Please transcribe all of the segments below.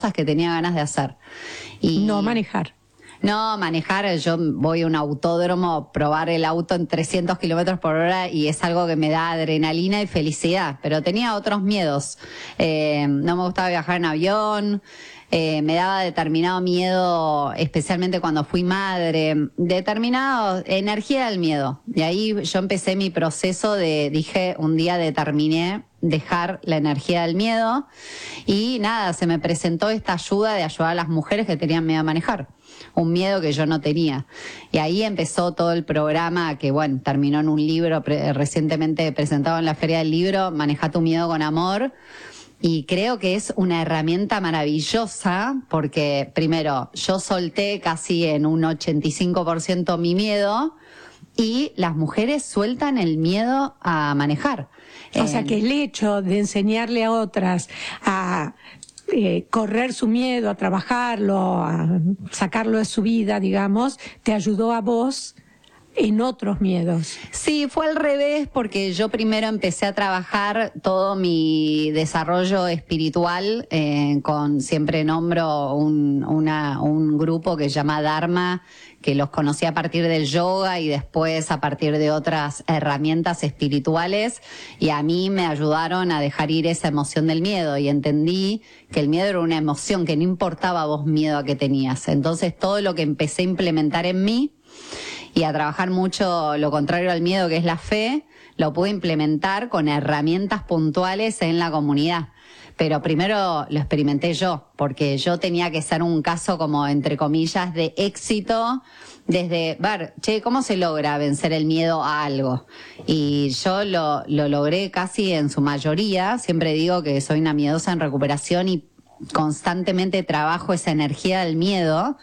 que tenía ganas de hacer. Y no manejar. No, manejar, yo voy a un autódromo, probar el auto en 300 kilómetros por hora y es algo que me da adrenalina y felicidad, pero tenía otros miedos. No me gustaba viajar en avión, me daba determinado miedo, especialmente cuando fui madre, determinado energía del miedo. Y ahí yo empecé mi proceso dije, un día determiné dejar la energía del miedo y nada, se me presentó esta ayuda de ayudar a las mujeres que tenían miedo a manejar. Un miedo que yo no tenía. Y ahí empezó todo el programa que, bueno, terminó en un libro recientemente presentado en la Feria del Libro, Maneja tu miedo con amor. Y creo que es una herramienta maravillosa porque, primero, yo solté casi en un 85% mi miedo y las mujeres sueltan el miedo a manejar. O sea que el hecho de enseñarle a otras a correr su miedo, a trabajarlo, a sacarlo de su vida, digamos, te ayudó a vos en otros miedos. Sí, fue al revés porque yo primero empecé a trabajar todo mi desarrollo espiritual, siempre nombro un grupo que se llama Dharma, que los conocí a partir del yoga y después a partir de otras herramientas espirituales, y a mí me ayudaron a dejar ir esa emoción del miedo y entendí que el miedo era una emoción, que no importaba vos miedo a que tenías. Entonces todo lo que empecé a implementar en mí y a trabajar mucho lo contrario al miedo, que es la fe, lo pude implementar con herramientas puntuales en la comunidad. Pero primero lo experimenté yo, porque yo tenía que ser un caso como, entre comillas, de éxito, desde ver, ¿cómo se logra vencer el miedo a algo? Y yo lo logré casi en su mayoría. Siempre digo que soy una miedosa en recuperación y constantemente trabajo esa energía del miedo.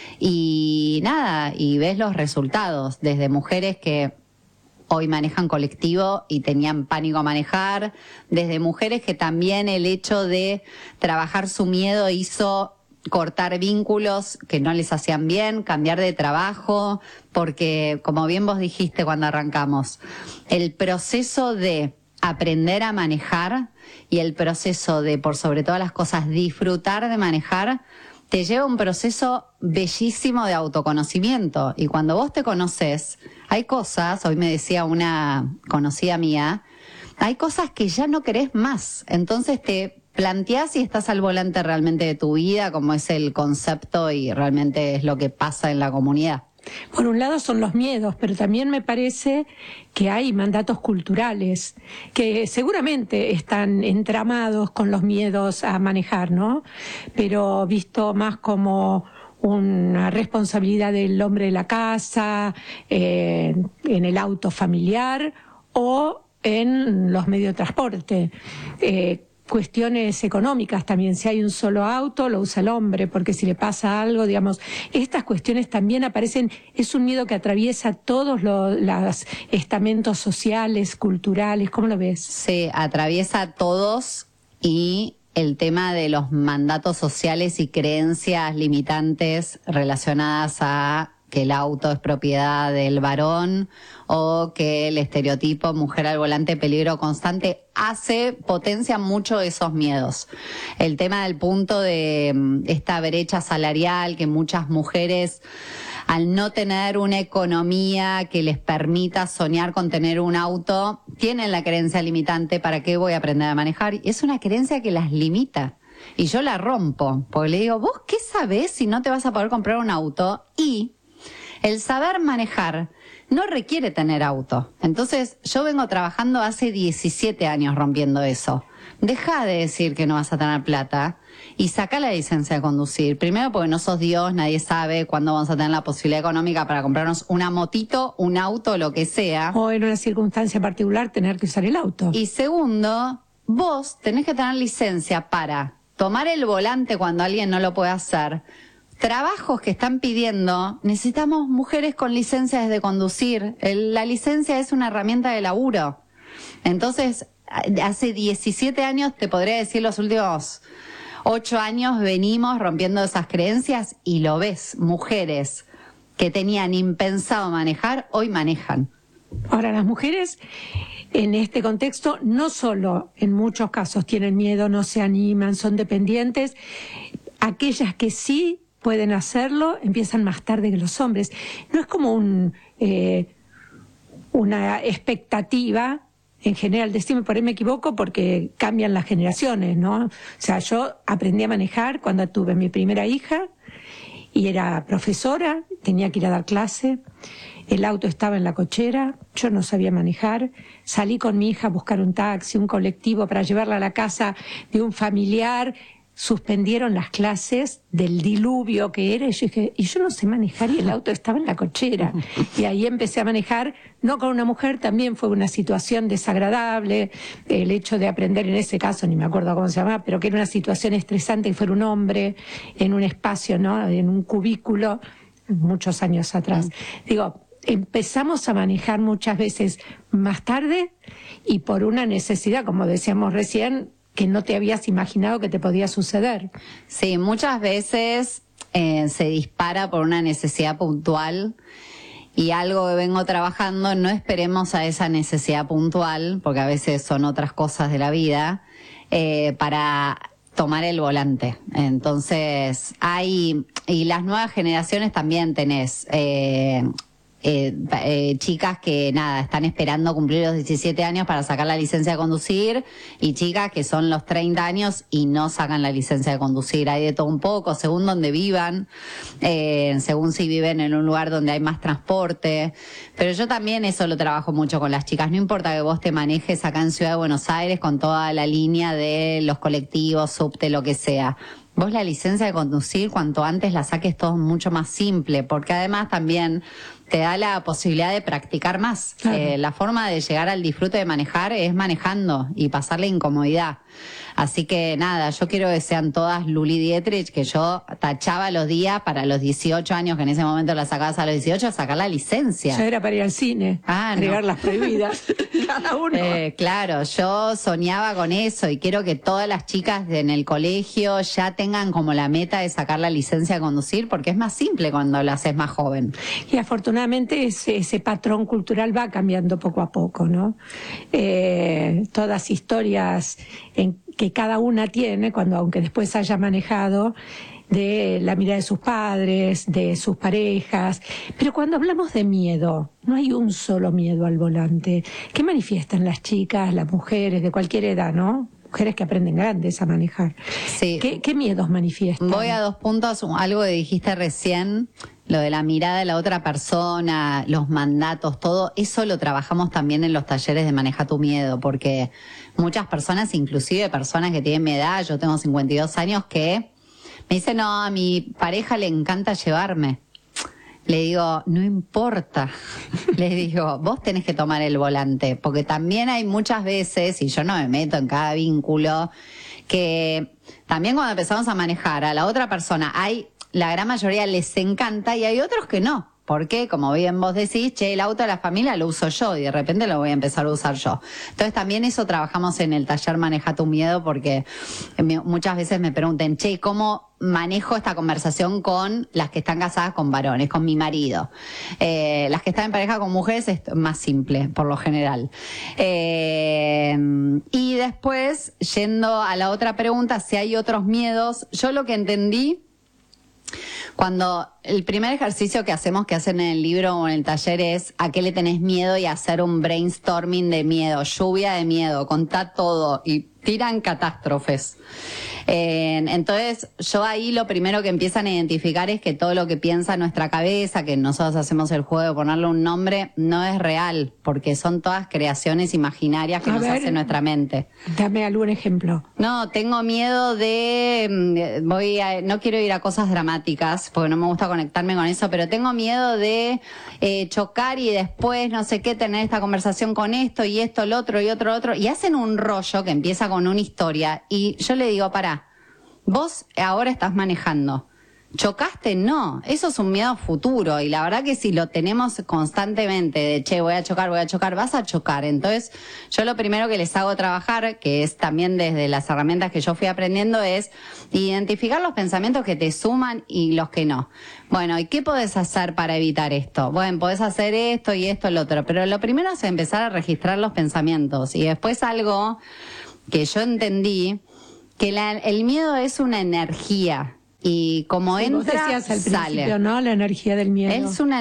Y nada, y ves los resultados, desde mujeres que hoy manejan colectivo y tenían pánico a manejar, desde mujeres que también el hecho de trabajar su miedo hizo cortar vínculos que no les hacían bien, cambiar de trabajo, porque como bien vos dijiste cuando arrancamos, el proceso de aprender a manejar y el proceso de, por sobre todas las cosas, disfrutar de manejar, te lleva un proceso bellísimo de autoconocimiento. Y cuando vos te conoces, hay cosas, hoy me decía una conocida mía, hay cosas que ya no querés más. Entonces te planteás si estás al volante realmente de tu vida, como es el concepto y realmente es lo que pasa en la comunidad. Por un lado son los miedos, pero también me parece que hay mandatos culturales que seguramente están entramados con los miedos a manejar, ¿no? Pero visto más como una responsabilidad del hombre de la casa, en el auto familiar o en los medios de transporte. Cuestiones económicas también, si hay un solo auto lo usa el hombre porque si le pasa algo, digamos, estas cuestiones también aparecen. Es un miedo que atraviesa todos los estamentos sociales, culturales. ¿Cómo lo ves? Sí, atraviesa a todos, y el tema de los mandatos sociales y creencias limitantes relacionadas a que el auto es propiedad del varón o que el estereotipo mujer al volante peligro constante potencia mucho esos miedos. El tema del punto de esta brecha salarial, que muchas mujeres, al no tener una economía que les permita soñar con tener un auto, tienen la creencia limitante: ¿para qué voy a aprender a manejar? Y es una creencia que las limita. Y yo la rompo, porque le digo, ¿vos qué sabés si no te vas a poder comprar un auto? Y el saber manejar no requiere tener auto. Entonces, yo vengo trabajando hace 17 años rompiendo eso. Deja de decir que no vas a tener plata y saca la licencia de conducir. Primero porque no sos Dios, nadie sabe cuándo vamos a tener la posibilidad económica para comprarnos una motito, un auto, lo que sea. O en una circunstancia particular tener que usar el auto. Y segundo, vos tenés que tener licencia para tomar el volante cuando alguien no lo puede hacer. Trabajos que están pidiendo, necesitamos mujeres con licencias de conducir. La licencia es una herramienta de laburo. Entonces, hace 17 años, te podría decir los últimos 8 años, venimos rompiendo esas creencias y lo ves. Mujeres que tenían impensado manejar, hoy manejan. Ahora, las mujeres en este contexto no solo en muchos casos tienen miedo, no se animan, son dependientes. aquellas que sí pueden hacerlo empiezan más tarde que los hombres. No es como una expectativa en general, decime por ahí me equivoco, porque cambian las generaciones, ¿no? O sea, yo aprendí a manejar cuando tuve mi primera hija y era profesora, tenía que ir a dar clase, el auto estaba en la cochera, yo no sabía manejar, salí con mi hija a buscar un taxi, un colectivo para llevarla a la casa de un familiar. Suspendieron las clases del diluvio que era, y yo dije, y yo no sé manejar, y el auto estaba en la cochera. Y ahí empecé a manejar, no con una mujer, también fue una situación desagradable, el hecho de aprender en ese caso, ni me acuerdo cómo se llamaba, pero que era una situación estresante, que fuera un hombre en un espacio, ¿no?, en un cubículo, muchos años atrás. Digo, empezamos a manejar muchas veces más tarde y por una necesidad, como decíamos recién, que no te habías imaginado que te podía suceder. Sí, muchas veces se dispara por una necesidad puntual y algo que vengo trabajando, no esperemos a esa necesidad puntual, porque a veces son otras cosas de la vida, para tomar el volante. Entonces, y las nuevas generaciones también tenés chicas que nada, están esperando cumplir los 17 años para sacar la licencia de conducir, y chicas que son los 30 años y no sacan la licencia de conducir. Hay de todo un poco, según donde vivan, según si viven en un lugar donde hay más transporte. Pero yo también eso lo trabajo mucho con las chicas. No importa que vos te manejes acá en Ciudad de Buenos Aires con toda la línea de los colectivos, subte, lo que sea. Vos la licencia de conducir, cuanto antes la saques, todo mucho más simple, porque además también te da la posibilidad de practicar más. Claro. La forma de llegar al disfrute de manejar es manejando y pasar la incomodidad. Así que nada, yo quiero que sean todas Luli Dietrich, que yo tachaba los días para los 18 años, que en ese momento la sacabas a los 18, sacar la licencia. Ya era para ir al cine, agregar las prohibidas, cada uno. Claro, yo soñaba con eso y quiero que todas las chicas en el colegio ya tengan como la meta de sacar la licencia de conducir, porque es más simple cuando lo haces más joven. Y afortunadamente ese patrón cultural va cambiando poco a poco, ¿no? Todas historias que cada una tiene, aunque después haya manejado, de la mirada de sus padres, de sus parejas. Pero cuando hablamos de miedo, no hay un solo miedo al volante. ¿Qué manifiestan las chicas, las mujeres de cualquier edad, no? Mujeres que aprenden grandes a manejar. Sí. ¿Qué miedos manifiestan? Voy a 2 puntos, algo que dijiste recién, lo de la mirada de la otra persona, los mandatos, todo eso lo trabajamos también en los talleres de Maneja tu Miedo, porque muchas personas, inclusive personas que tienen mi edad, yo tengo 52 años, que me dicen, no, a mi pareja le encanta llevarme. Le digo, no importa. Le digo, vos tenés que tomar el volante, porque también hay muchas veces, y yo no me meto en cada vínculo, que también cuando empezamos a manejar a la otra persona, la gran mayoría les encanta y hay otros que no. Porque, como bien vos decís, el auto de la familia lo uso yo y de repente lo voy a empezar a usar yo. Entonces también eso trabajamos en el taller Maneja tu Miedo, porque muchas veces me preguntan, ¿cómo manejo esta conversación con las que están casadas con varones, con mi marido? Las que están en pareja con mujeres es más simple, por lo general. Y después, yendo a la otra pregunta, si hay otros miedos, yo lo que entendí, cuando el primer ejercicio que hacen en el libro o en el taller es ¿a qué le tenés miedo? Y hacer un brainstorming de miedo, lluvia de miedo, contá todo y tiran catástrofes. Entonces yo ahí lo primero que empiezan a identificar es que todo lo que piensa nuestra cabeza, que nosotros hacemos el juego de ponerle un nombre, no es real, porque son todas creaciones imaginarias que nos hace nuestra mente. Dame algún ejemplo. No, tengo miedo no quiero ir a cosas dramáticas, porque no me gusta conectarme con eso, pero tengo miedo de chocar y después no sé qué, tener esta conversación con esto y esto, lo otro y otro, y hacen un rollo que empieza con una historia, y yo le digo, pará, vos ahora estás manejando. ¿Chocaste? No. Eso es un miedo futuro. Y la verdad que si lo tenemos constantemente de, voy a chocar, vas a chocar. Entonces, yo lo primero que les hago trabajar, que es también desde las herramientas que yo fui aprendiendo, es identificar los pensamientos que te suman y los que no. Bueno, ¿y qué podés hacer para evitar esto? Bueno, podés hacer esto y esto y lo otro. Pero lo primero es empezar a registrar los pensamientos. Y después algo que yo entendí, que el miedo es una energía. y como entra, vos decías al sale. principio, ¿no? La energía del miedo. Es una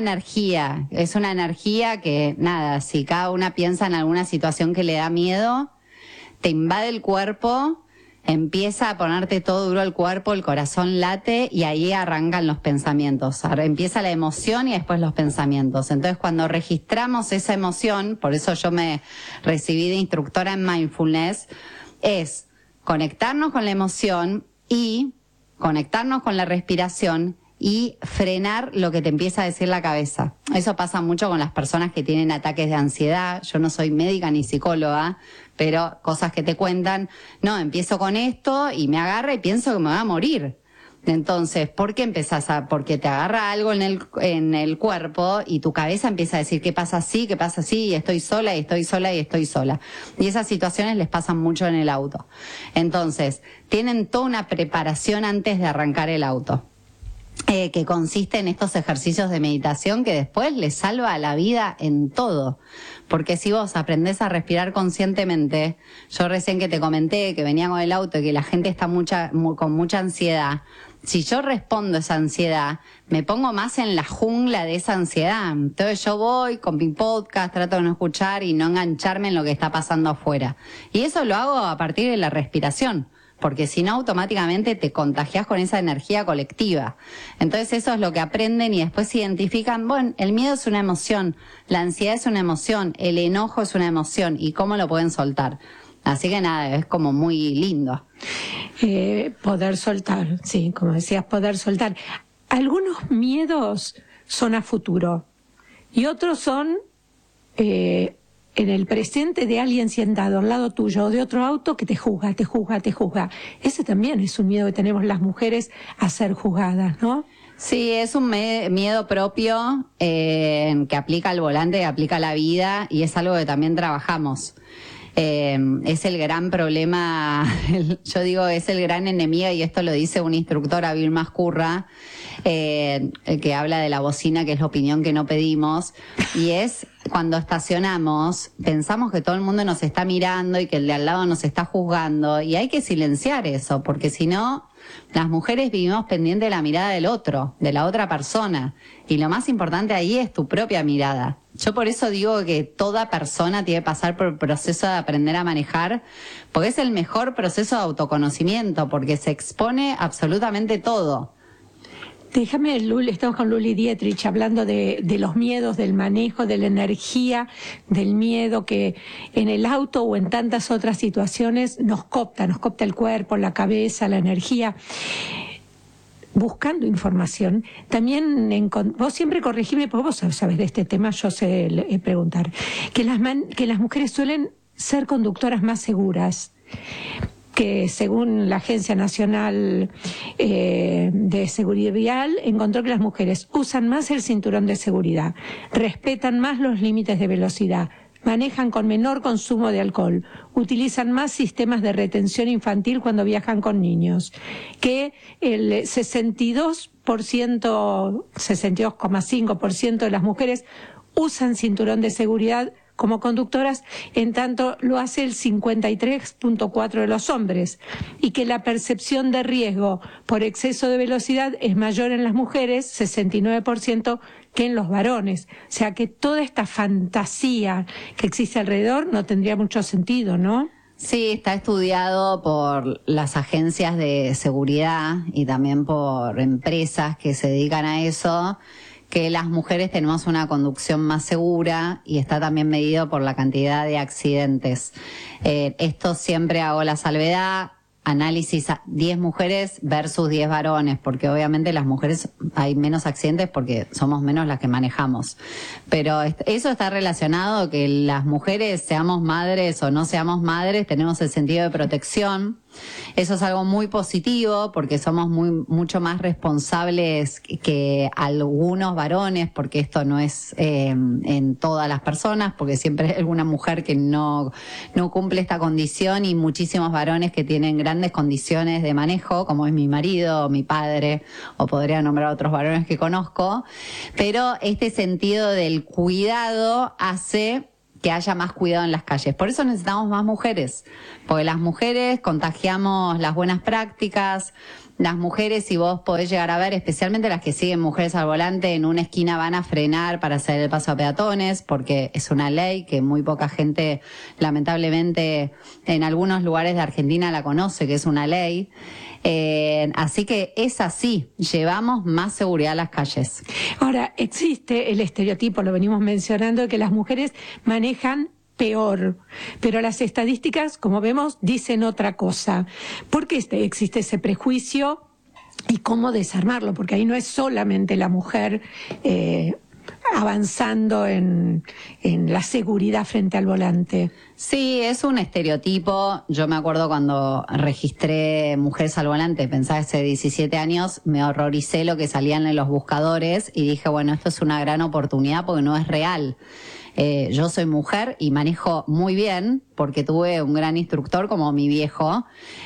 energía que, nada, si cada una piensa en alguna situación que le da miedo, te invade el cuerpo, empieza a ponerte todo duro el cuerpo, el corazón late y ahí arrancan los pensamientos. Empieza la emoción y después los pensamientos. Entonces, cuando registramos esa emoción, por eso yo me recibí de instructora en mindfulness, es conectarnos con la emoción y conectarnos con la respiración y frenar lo que te empieza a decir la cabeza. Eso pasa mucho con las personas que tienen ataques de ansiedad. Yo no soy médica ni psicóloga, pero cosas que te cuentan, no, empiezo con esto y me agarra y pienso que me voy a morir. Entonces, ¿por qué empezás porque te agarra algo en el cuerpo y tu cabeza empieza a decir qué pasa así, y estoy sola, y estoy sola, y estoy sola? Y esas situaciones les pasan mucho en el auto. Entonces, tienen toda una preparación antes de arrancar el auto. Que consiste en estos ejercicios de meditación que después les salva la vida en todo. Porque si vos aprendés a respirar conscientemente, yo recién que te comenté que venía con el auto y que la gente está con mucha ansiedad, si yo respondo a esa ansiedad, me pongo más en la jungla de esa ansiedad. Entonces yo voy con mi podcast, trato de no escuchar y no engancharme en lo que está pasando afuera. Y eso lo hago a partir de la respiración, porque si no automáticamente te contagias con esa energía colectiva. Entonces eso es lo que aprenden y después identifican, bueno, el miedo es una emoción, la ansiedad es una emoción, el enojo es una emoción y cómo lo pueden soltar. Así que nada, es como muy lindo. Poder soltar, sí, como decías, poder soltar. Algunos miedos son a futuro y otros son en el presente de alguien sentado al lado tuyo o de otro auto que te juzga. Ese también es un miedo que tenemos las mujeres a ser juzgadas, ¿no? Sí, es un miedo propio que aplica al volante, que aplica a la vida y es algo que también trabajamos. Es el gran problema, yo digo, es el gran enemigo, y esto lo dice un instructor, Bill Mascurra, que habla de la bocina, que es la opinión que no pedimos, y es cuando estacionamos, pensamos que todo el mundo nos está mirando y que el de al lado nos está juzgando, y hay que silenciar eso, porque si no, las mujeres vivimos pendiente de la mirada del otro, de la otra persona, y lo más importante ahí es tu propia mirada. Yo por eso digo que toda persona tiene que pasar por el proceso de aprender a manejar, porque es el mejor proceso de autoconocimiento, porque se expone absolutamente todo. Déjame, Luli, estamos con Luli Dietrich hablando de los miedos, del manejo, de la energía, del miedo que en el auto o en tantas otras situaciones nos copta el cuerpo, la cabeza, la energía. Buscando información, también vos siempre corregime, porque vos sabés de este tema, yo sé preguntar, que las mujeres suelen ser conductoras más seguras, que según la Agencia Nacional de Seguridad Vial, encontró que las mujeres usan más el cinturón de seguridad, respetan más los límites de velocidad, manejan con menor consumo de alcohol, utilizan más sistemas de retención infantil cuando viajan con niños, que el 62,5% de las mujeres usan cinturón de seguridad como conductoras, en tanto lo hace el 53,4% de los hombres, y que la percepción de riesgo por exceso de velocidad es mayor en las mujeres, 69%, que en los varones. O sea que toda esta fantasía que existe alrededor no tendría mucho sentido, ¿no? Sí, está estudiado por las agencias de seguridad y también por empresas que se dedican a eso, que las mujeres tenemos una conducción más segura, y está también medido por la cantidad de accidentes. Esto siempre hago la salvedad, análisis a 10 mujeres versus 10 varones, porque obviamente las mujeres hay menos accidentes porque somos menos las que manejamos. Pero eso está relacionado que las mujeres, seamos madres o no seamos madres, tenemos el sentido de protección. Eso es algo muy positivo porque somos mucho más responsables que algunos varones, porque esto no es en todas las personas, porque siempre hay alguna mujer que no cumple esta condición, y muchísimos varones que tienen grandes condiciones de manejo, como es mi marido o mi padre, o podría nombrar otros varones que conozco, pero este sentido del cuidado hace que haya más cuidado en las calles. Por eso necesitamos más mujeres, porque las mujeres contagiamos las buenas prácticas, las mujeres, si vos podés llegar a ver, especialmente las que siguen Mujeres al Volante, en una esquina van a frenar para hacer el paso a peatones, porque es una ley que muy poca gente, lamentablemente, en algunos lugares de Argentina la conoce, que es una ley. Así que es así, llevamos más seguridad a las calles. Ahora, existe el estereotipo, lo venimos mencionando, de que las mujeres manejan peor, pero las estadísticas, como vemos, dicen otra cosa. ¿Por qué existe ese prejuicio y cómo desarmarlo? Porque ahí no es solamente la mujer avanzando en la seguridad frente al volante. Sí, es un estereotipo. Yo me acuerdo cuando registré Mujeres al Volante, pensaba hace 17 años, me horroricé lo que salían en los buscadores y dije, bueno, esto es una gran oportunidad porque no es real. Yo soy mujer y manejo muy bien porque tuve un gran instructor como mi viejo,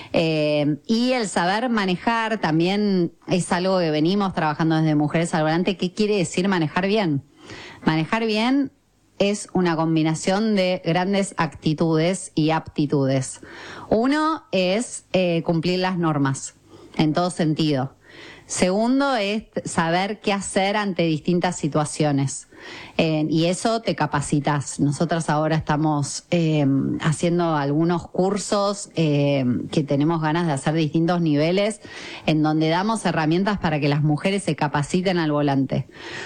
y el saber manejar también es algo que venimos trabajando desde Mujeres al Volante. ¿Qué quiere decir manejar bien? Manejar bien es una combinación de grandes actitudes y aptitudes. Uno es cumplir las normas en todo sentido. Segundo es saber qué hacer ante distintas situaciones. Y eso te capacitas. Nosotras ahora estamos haciendo algunos cursos que tenemos ganas de hacer de distintos niveles, en donde damos herramientas para que las mujeres se capaciten al volante.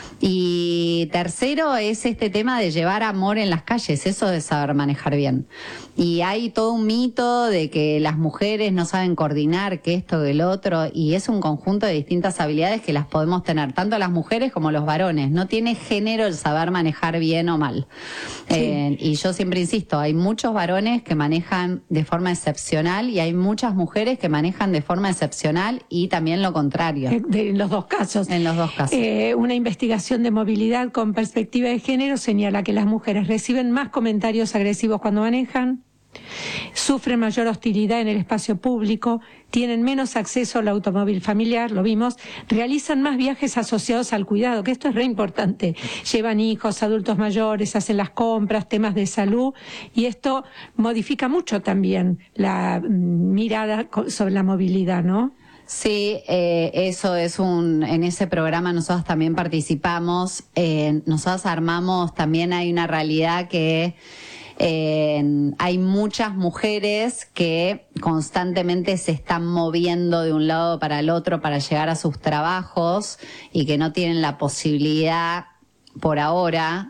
Y tercero es este tema de llevar amor en las calles, eso de saber manejar bien. Y hay todo un mito de que las mujeres no saben coordinar, que esto, que el otro, y es un conjunto de distintas habilidades que las podemos tener, tanto las mujeres como los varones. No tiene género el saber manejar bien o mal. Sí. Y yo siempre insisto, hay muchos varones que manejan de forma excepcional y hay muchas mujeres que manejan de forma excepcional y también lo contrario. En los dos casos. En los dos casos. Una investigación de movilidad con perspectiva de género señala que las mujeres reciben más comentarios agresivos cuando manejan, sufren mayor hostilidad en el espacio público, tienen menos acceso al automóvil familiar, lo vimos, realizan más viajes asociados al cuidado, que esto es re importante, llevan hijos, adultos mayores, hacen las compras, temas de salud, y esto modifica mucho también la mirada sobre la movilidad, ¿no? Sí, eso es en ese programa nosotros también participamos, nosotros armamos, también hay una realidad que hay muchas mujeres que constantemente se están moviendo de un lado para el otro para llegar a sus trabajos y que no tienen la posibilidad por ahora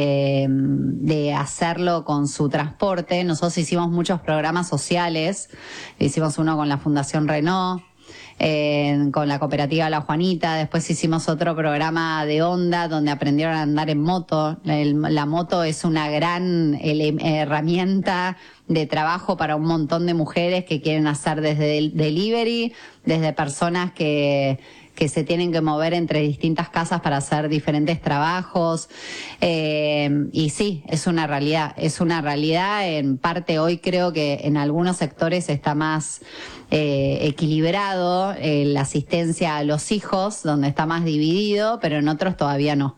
de hacerlo con su transporte. Nosotros hicimos muchos programas sociales, hicimos uno con la Fundación Renault, con la cooperativa La Juanita, después hicimos otro programa de Onda donde aprendieron a andar en moto. La moto es una gran herramienta de trabajo para un montón de mujeres que quieren hacer desde el delivery, desde personas que se tienen que mover entre distintas casas para hacer diferentes trabajos, y sí, es una realidad, en parte hoy creo que en algunos sectores está más equilibrado la asistencia a los hijos, donde está más dividido, pero en otros todavía no,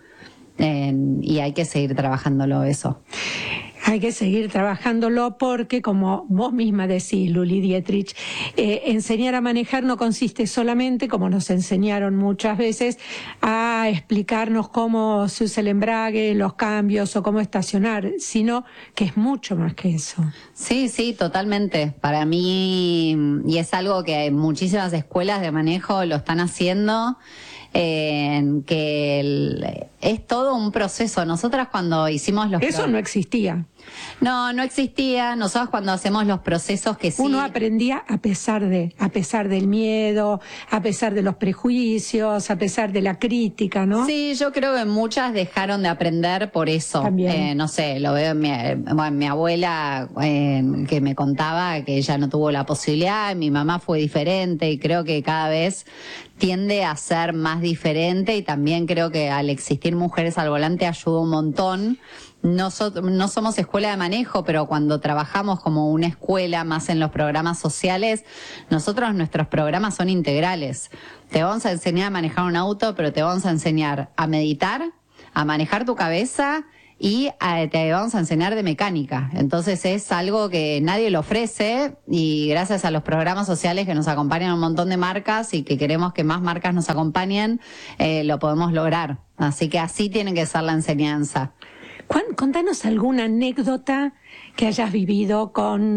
y hay que seguir trabajándolo eso. Hay que seguir trabajándolo porque, como vos misma decís, Luli Dietrich, enseñar a manejar no consiste solamente, como nos enseñaron muchas veces, a explicarnos cómo se usa el embrague, los cambios o cómo estacionar, sino que es mucho más que eso. Sí, sí, totalmente. Para mí, y es algo que muchísimas escuelas de manejo lo están haciendo, que es todo un proceso. Nosotras cuando hicimos los... Eso no existía. No existía. Nosotros cuando hacemos los procesos que sí... Uno aprendía a pesar del miedo, a pesar de los prejuicios, a pesar de la crítica, ¿no? Sí, yo creo que muchas dejaron de aprender por eso. También. No sé, lo veo en mi abuela, que me contaba que ella no tuvo la posibilidad, mi mamá fue diferente y creo que cada vez tiende a ser más diferente, y también creo que al existir Mujeres al Volante ayuda un montón. No somos escuela de manejo, pero cuando trabajamos como una escuela más en los programas sociales, nuestros programas son integrales. Te vamos a enseñar a manejar un auto, pero te vamos a enseñar a meditar, a manejar tu cabeza y te vamos a enseñar de mecánica. Entonces es algo que nadie lo ofrece y gracias a los programas sociales que nos acompañan un montón de marcas y que queremos que más marcas nos acompañen, lo podemos lograr. Así que así tiene que ser la enseñanza. Contanos alguna anécdota que hayas vivido con